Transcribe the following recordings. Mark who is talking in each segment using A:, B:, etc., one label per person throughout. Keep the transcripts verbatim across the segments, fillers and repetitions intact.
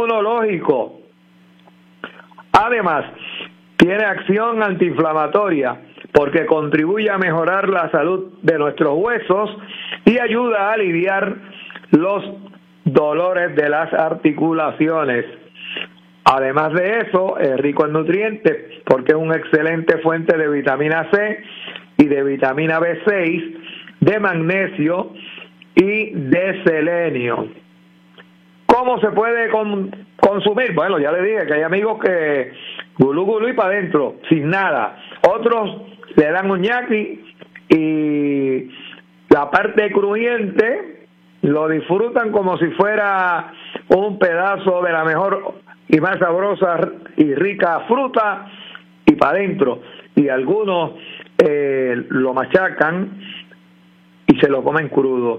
A: inmunológico. Además, tiene acción antiinflamatoria porque contribuye a mejorar la salud de nuestros huesos y ayuda a aliviar los dolores de las articulaciones. Además de eso, es rico en nutrientes porque es una excelente fuente de vitamina C y de vitamina B seis, de magnesio y de selenio. ¿Cómo se puede con, consumir? Bueno, ya le dije que hay amigos que gulú gulú y para adentro, sin nada. Otros le dan un ñaqui y la parte crujiente lo disfrutan como si fuera un pedazo de la mejor y más sabrosa y rica fruta y para adentro. Y algunos eh, lo machacan y se lo comen crudo.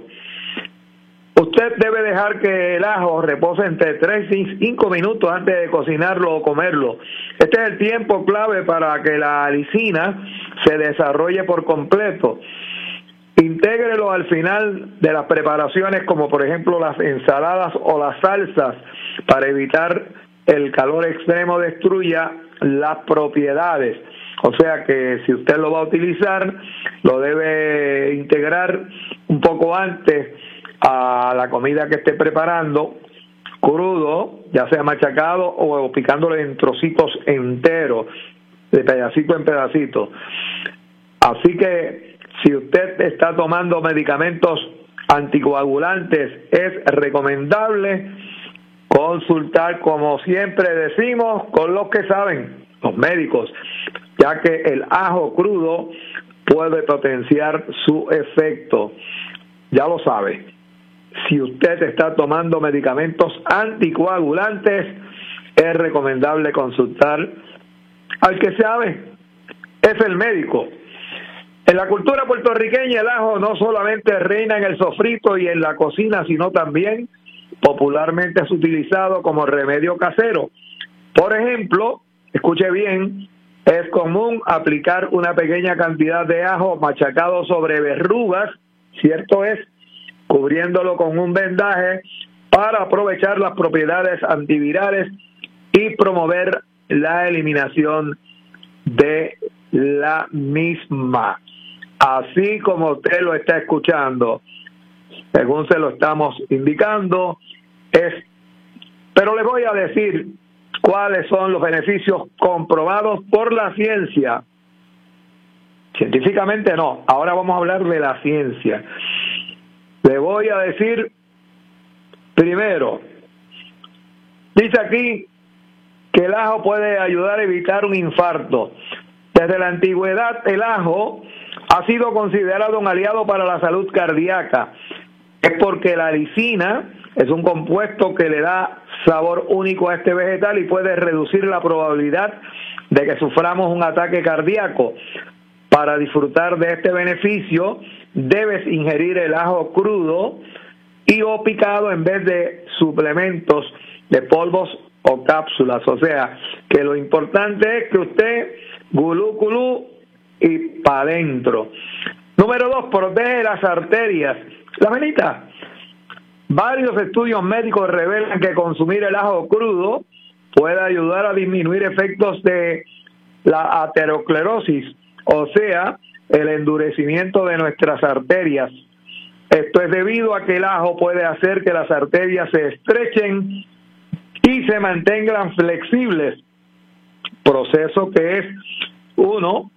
A: Usted debe dejar que el ajo repose entre tres y cinco minutos antes de cocinarlo o comerlo. Este es el tiempo clave para que la alicina se desarrolle por completo. Intégrelo al final de las preparaciones, como por ejemplo las ensaladas o las salsas, para evitar el calor extremo destruya las propiedades. O sea que si usted lo va a utilizar, lo debe integrar un poco antes a la comida que esté preparando, crudo, ya sea machacado o picándolo en trocitos enteros, de pedacito en pedacito. Así que si usted está tomando medicamentos anticoagulantes, es recomendable consultar, como siempre decimos, con los que saben, los médicos, ya que el ajo crudo puede potenciar su efecto. Ya lo sabe. Si usted está tomando medicamentos anticoagulantes, es recomendable consultar al que sabe, es el médico. En la cultura puertorriqueña, el ajo no solamente reina en el sofrito y en la cocina, sino también popularmente es utilizado como remedio casero. Por ejemplo, escuche bien, es común aplicar una pequeña cantidad de ajo machacado sobre verrugas, cierto es, cubriéndolo con un vendaje para aprovechar las propiedades antivirales y promover la eliminación de la misma. Así como usted lo está escuchando, según se lo estamos indicando, es, pero le voy a decir cuáles son los beneficios comprobados por la ciencia. Científicamente no, ahora vamos a hablar de la ciencia. Le voy a decir, primero, dice aquí que el ajo puede ayudar a evitar un infarto. Desde la antigüedad, el ajo ha sido considerado un aliado para la salud cardíaca. Es porque la alicina es un compuesto que le da sabor único a este vegetal y puede reducir la probabilidad de que suframos un ataque cardíaco. Para disfrutar de este beneficio, debes ingerir el ajo crudo y o picado en vez de suplementos de polvos o cápsulas. O sea, que lo importante es que usted gulú gulú y para adentro. Número dos, protege las arterias. La venita. Varios estudios médicos revelan que consumir el ajo crudo puede ayudar a disminuir efectos de la aterosclerosis, o sea, el endurecimiento de nuestras arterias. Esto es debido a que el ajo puede hacer que las arterias se estrechen y se mantengan flexibles, proceso que es uno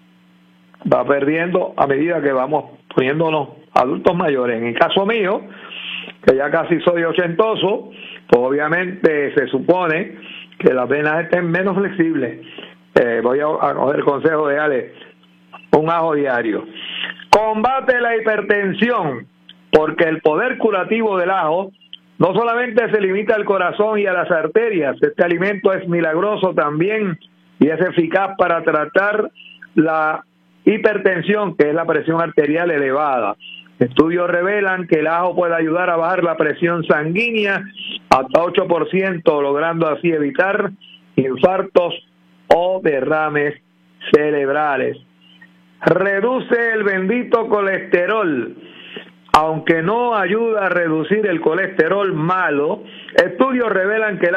A: va perdiendo a medida que vamos poniéndonos adultos mayores. En el caso mío, que ya casi soy ochentoso, pues obviamente se supone que las venas estén menos flexibles. Eh, voy a, a coger el consejo de Ale, un ajo diario. Combate la hipertensión, porque el poder curativo del ajo no solamente se limita al corazón y a las arterias, este alimento es milagroso también y es eficaz para tratar la hipertensión, que es la presión arterial elevada. Estudios revelan que el ajo puede ayudar a bajar la presión sanguínea hasta ocho por ciento, logrando así evitar infartos o derrames cerebrales. Reduce el bendito colesterol. Aunque no ayuda a reducir el colesterol malo, estudios revelan que el